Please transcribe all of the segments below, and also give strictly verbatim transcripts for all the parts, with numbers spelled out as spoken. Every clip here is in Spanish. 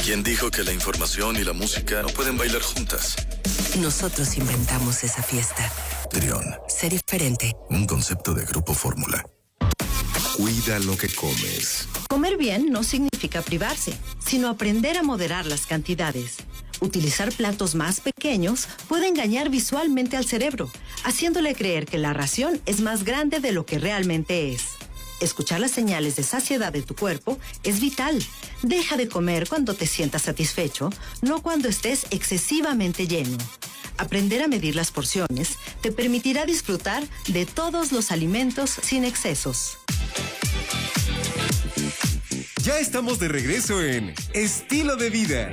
¿Quién dijo que la información y la música no pueden bailar juntas? Nosotros inventamos esa fiesta. Trión. Sé diferente. Un concepto de Grupo Fórmula. Cuida lo que comes. Comer bien no significa privarse, sino aprender a moderar las cantidades. Utilizar platos más pequeños puede engañar visualmente al cerebro, haciéndole creer que la ración es más grande de lo que realmente es. Escuchar las señales de saciedad de tu cuerpo es vital. Deja de comer cuando te sientas satisfecho, no cuando estés excesivamente lleno. Aprender a medir las porciones te permitirá disfrutar de todos los alimentos sin excesos. Ya estamos de regreso en Estilo de Vida.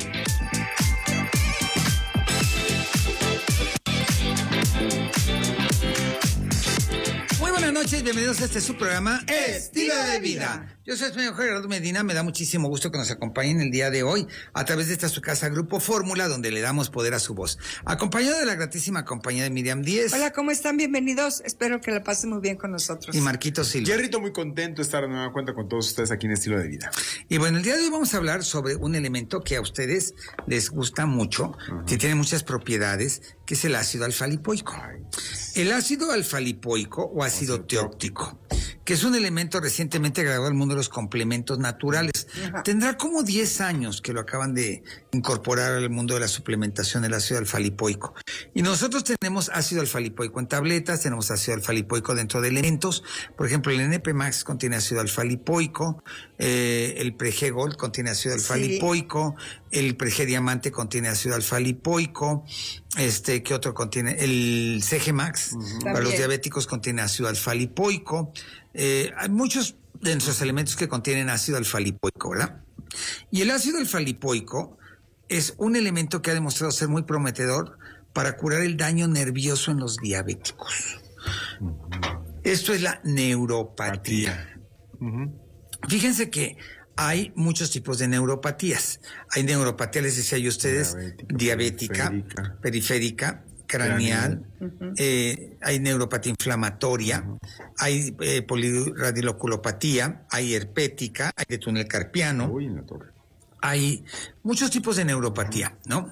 Buenas noches, bienvenidos a este su programa Estilo de Vida. Yo soy el señor Gerardo Medina, me da muchísimo gusto que nos acompañen el día de hoy a través de esta su casa Grupo Fórmula, donde le damos poder a su voz. Acompañado de la gratísima compañía de Miriam Díez. Hola, ¿cómo están? Bienvenidos. Espero que la pasen muy bien con nosotros. Y Marquito Silva. Jerrito, muy contento de estar de nueva cuenta con todos ustedes aquí en Estilo de Vida. Y bueno, el día de hoy vamos a hablar sobre un elemento que a ustedes les gusta mucho, uh-huh. que tiene muchas propiedades, que es el ácido alfa-lipoico. El ácido alfa-lipoico o ácido teóctico, que es un elemento recientemente agregado al mundo de los complementos naturales. Ajá. Tendrá como diez años que lo acaban de incorporar al mundo de la suplementación del ácido alfa-lipoico. Y nosotros tenemos ácido alfa-lipoico en tabletas, tenemos ácido alfa-lipoico dentro de elementos. Por ejemplo, el N P Max contiene ácido alfa-lipoico, eh, el Prege Gold contiene ácido alfa-lipoico, sí. El Prege Diamante contiene ácido alfa-lipoico, este, ¿qué otro contiene? El C G Max, uh-huh. para los diabéticos contiene ácido alfa-lipoico. Eh, hay muchos de nuestros elementos que contienen ácido alfa-lipoico, ¿verdad? Y el ácido alfa-lipoico es un elemento que ha demostrado ser muy prometedor para curar el daño nervioso en los diabéticos. Uh-huh. Esto es la neuropatía. Uh-huh. Fíjense que hay muchos tipos de neuropatías. Hay neuropatía, les decía yo a ustedes, diabética, diabética periférica, periférica craneal, uh-huh. eh, hay neuropatía inflamatoria, uh-huh. hay eh, poliradiculopatía, hay herpética, hay de túnel carpiano. Uy, en la torre. Hay muchos tipos de neuropatía, ¿no?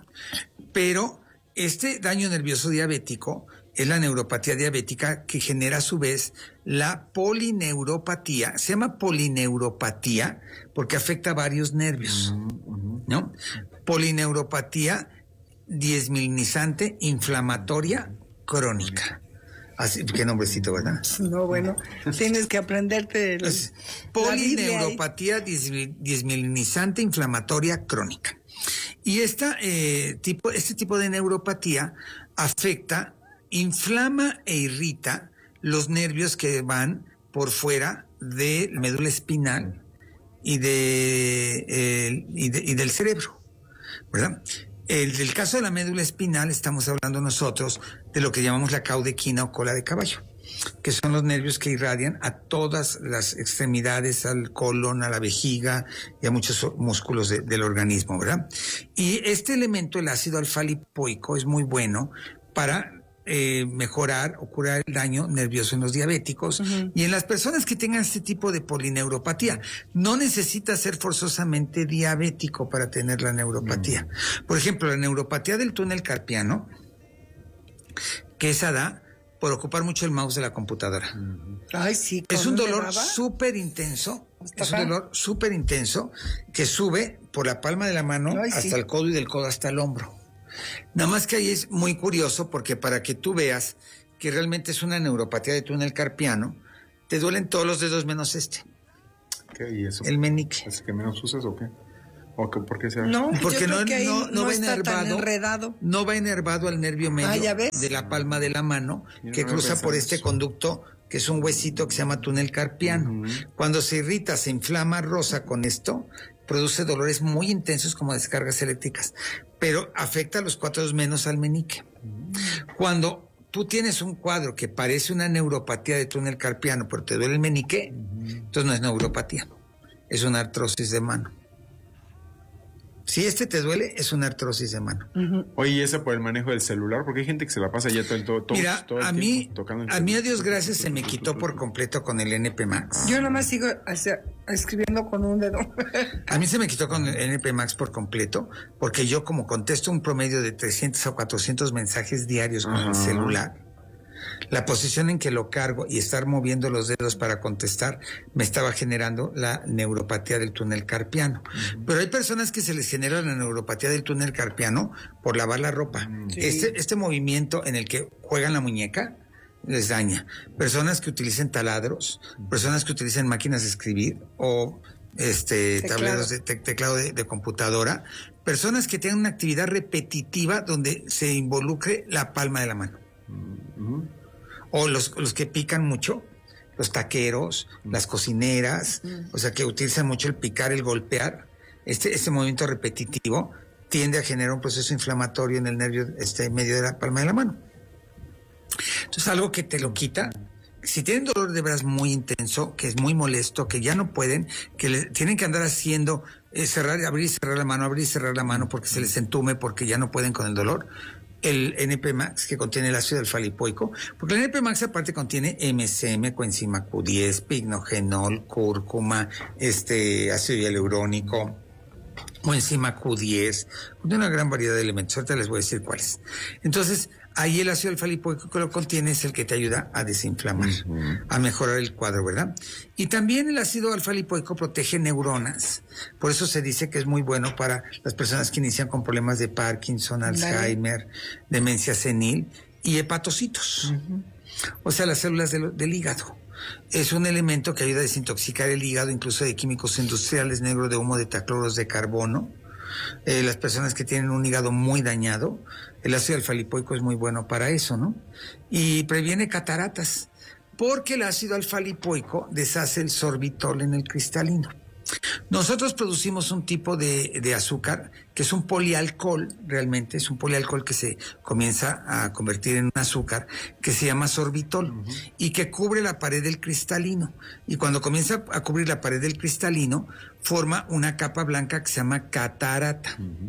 Pero este daño nervioso diabético es la neuropatía diabética que genera a su vez la polineuropatía. Se llama polineuropatía porque afecta a varios nervios, uh-huh. ¿no? Polineuropatía diezmilinizante inflamatoria crónica. Así, qué nombrecito, ¿verdad? No, bueno, tienes que aprenderte el, es polineuropatía diezmilinizante inflamatoria crónica. Y esta, eh, tipo, este tipo de neuropatía afecta, inflama e irrita los nervios que van por fuera de la médula espinal y, de, eh, y, de, y del cerebro, ¿verdad? El del caso de la médula espinal estamos hablando nosotros de lo que llamamos la caudequina o cola de caballo, que son los nervios que irradian a todas las extremidades, al colon, a la vejiga y a muchos músculos de, del organismo, ¿verdad? Y este elemento, el ácido alfa-lipoico, es muy bueno para eh, mejorar o curar el daño nervioso en los diabéticos uh-huh. y en las personas que tengan este tipo de polineuropatía. No necesita ser forzosamente diabético para tener la neuropatía. Uh-huh. Por ejemplo, la neuropatía del túnel carpiano, que esa da por ocupar mucho el mouse de la computadora. Uh-huh. Ay, sí. Es un dolor súper intenso, es un dolor súper intenso que sube por la palma de la mano Ay, hasta sí. el codo y del codo hasta el hombro. Nada más que ahí es muy curioso porque para que tú veas que realmente es una neuropatía de túnel carpiano, te duelen todos los dedos menos este. ¿Qué? ¿Y eso? El meñique. ¿Es que menos usas o qué? ¿O qué? ¿Por qué se hace? No, porque yo no, creo que ahí no, no, no va está enervado, tan enredado. No va enervado al nervio medio ah, de la palma de la mano que no cruza por este eso. conducto que es un huesito que se llama túnel carpiano. Uh-huh. Cuando se irrita, se inflama, rosa con esto, produce dolores muy intensos como descargas eléctricas, pero afecta a los cuatro dedos menos al meñique. Uh-huh. Cuando tú tienes un cuadro que parece una neuropatía de túnel carpiano, pero te duele el meñique, uh-huh. entonces no es neuropatía, es una artrosis de mano. Si este te duele, es una artrosis de mano. Uh-huh. Oye, ¿y esa por el manejo del celular? Porque hay gente que se la pasa ya todo, todo, todo, Mira, todo el a tiempo mí, tocando el a mí a Dios gracias se me quitó por completo con el N P Max. Yo nomás sigo hacia, escribiendo con un dedo. A mí se me quitó con el N P Max por completo, porque yo como contesto un promedio de trescientos o cuatrocientos mensajes diarios con uh-huh. el celular, la posición en que lo cargo y estar moviendo los dedos para contestar me estaba generando la neuropatía del túnel carpiano. Uh-huh. Pero hay personas que se les genera la neuropatía del túnel carpiano por lavar la ropa. Sí. Este, este movimiento en el que juegan la muñeca les daña. Personas que utilicen taladros, personas que utilicen máquinas de escribir o este teclado. tableros de te, teclado de, de computadora, personas que tengan una actividad repetitiva donde se involucre la palma de la mano. Uh-huh. O los, los que pican mucho, los taqueros, uh-huh. las cocineras, uh-huh. o sea, que utilizan mucho el picar, el golpear. Este, este movimiento repetitivo tiende a generar un proceso inflamatorio en el nervio este, medio de la palma de la mano. Entonces, algo que te lo quita. Si tienen dolor de veras muy intenso, que es muy molesto, que ya no pueden, que le, tienen que andar haciendo, eh, cerrar, abrir y cerrar la mano, abrir y cerrar la mano porque se les entume, porque ya no pueden con el dolor, el N P Max, que contiene el ácido alfa-lipoico, porque el N P Max aparte contiene M C M, coenzima Q diez, pignogenol, cúrcuma, este, ácido hialurónico, coenzima Q diez, contiene una gran variedad de elementos. Ahorita les voy a decir cuáles. Entonces, ahí el ácido alfa-lipoico que lo contiene es el que te ayuda a desinflamar, uh-huh. a mejorar el cuadro, ¿verdad? Y también el ácido alfa-lipoico protege neuronas. Por eso se dice que es muy bueno para las personas que inician con problemas de Parkinson, Alzheimer, vale. demencia senil y hepatocitos. Uh-huh. O sea, las células del, del hígado. Es un elemento que ayuda a desintoxicar el hígado, incluso de químicos industriales, negro de humo, de tacloros de carbono. Eh, las personas que tienen un hígado muy dañado, el ácido alfa-lipoico es muy bueno para eso, ¿no? Y previene cataratas, porque el ácido alfa-lipoico deshace el sorbitol en el cristalino. Nosotros producimos un tipo de, de azúcar que es un polialcohol, realmente es un polialcohol que se comienza a convertir en un azúcar que se llama sorbitol uh-huh. y que cubre la pared del cristalino, y cuando comienza a cubrir la pared del cristalino forma una capa blanca que se llama catarata. Uh-huh.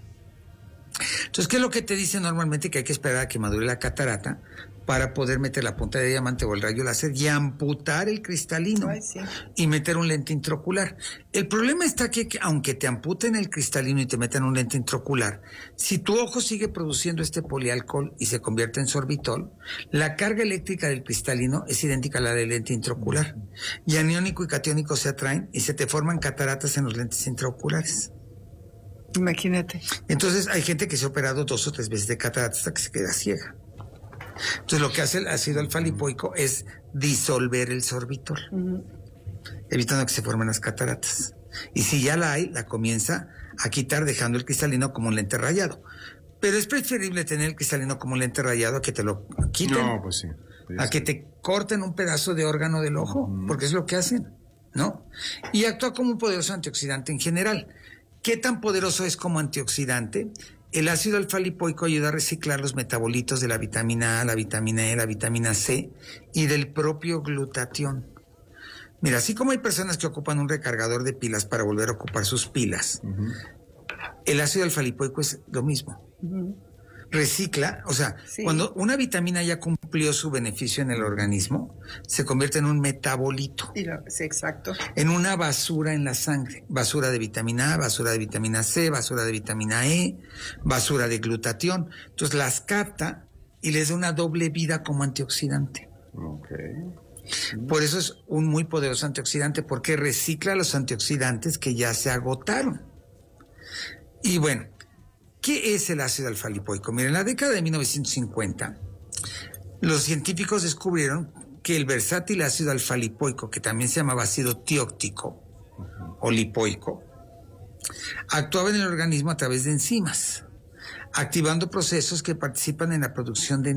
Entonces, ¿qué es lo que te dice normalmente? Que hay que esperar a que madure la catarata para poder meter la punta de diamante o el rayo láser y amputar el cristalino. Ay, sí. Y meter un lente intraocular. El problema está que, que aunque te amputen el cristalino y te metan un lente intraocular, si tu ojo sigue produciendo este polialcohol y se convierte en sorbitol, la carga eléctrica del cristalino es idéntica a la del lente intraocular. Y aniónico y catiónico se atraen y se te forman cataratas en los lentes intraoculares. Imagínate. Entonces hay gente que se ha operado dos o tres veces de cataratas hasta que se queda ciega. Entonces lo que hace el ácido alfa-lipoico es disolver el sorbitol, uh-huh. evitando que se formen las cataratas. Y si ya la hay, la comienza a quitar dejando el cristalino como un lente rayado. Pero es preferible tener el cristalino como un lente rayado a que te lo quiten. No, pues sí. sí a sí. que te corten un pedazo de órgano del ojo, uh-huh. porque es lo que hacen, ¿no? Y actúa como un poderoso antioxidante en general. ¿Qué tan poderoso es como antioxidante? El ácido alfa-lipoico ayuda a reciclar los metabolitos de la vitamina A, la vitamina E, la vitamina C y del propio glutatión. Mira, así como hay personas que ocupan un recargador de pilas para volver a ocupar sus pilas, uh-huh. el ácido alfa-lipoico es lo mismo. Uh-huh. Recicla, o sea, sí. cuando una vitamina ya cumplió su beneficio en el organismo, se convierte en un metabolito. Sí, exacto. En una basura en la sangre. Basura de vitamina A, basura de vitamina C, basura de vitamina E, basura de glutatión. Entonces las capta y les da una doble vida como antioxidante. Okay. Por eso es un muy poderoso antioxidante, porque recicla los antioxidantes que ya se agotaron. Y bueno, ¿qué es el ácido alfa-lipoico? Miren, en la década de mil novecientos cincuenta, los científicos descubrieron que el versátil ácido alfa-lipoico, que también se llamaba ácido tióctico uh-huh. o lipoico, actuaba en el organismo a través de enzimas, activando procesos que participan en la producción de